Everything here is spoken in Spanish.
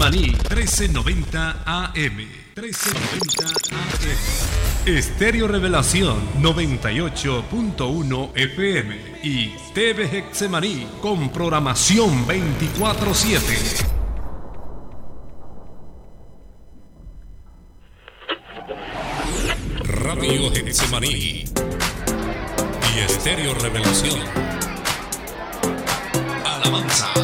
Maní 1390 AM. 1390 AM. Estéreo Revelación 98.1 FM y TV Getsemaní con programación 24/7. Radio Getsemaní y Estéreo Revelación. Alabanza.